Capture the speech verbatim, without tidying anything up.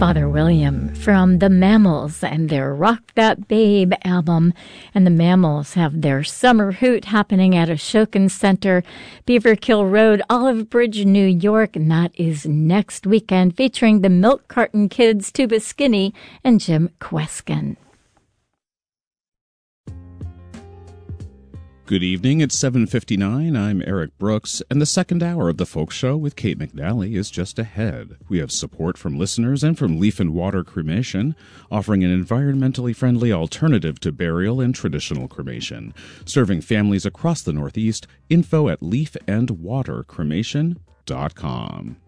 Father William from the Mammals and their Rock That Babe album. And the Mammals have their summer hoot happening at Ashokan Center, Beaverkill Road, Olive Bridge, New York. And that is next weekend, featuring the Milk Carton Kids, Tuba Skinny, and Jim Kweskin. Good evening, it's seven fifty-nine. I'm Eric Brooks, and the second hour of the Folk Show with Kate McNally is just ahead. We have support from listeners and from Leaf and Water Cremation, offering an environmentally friendly alternative to burial and traditional cremation. Serving families across the Northeast, info at leaf and water cremation dot com.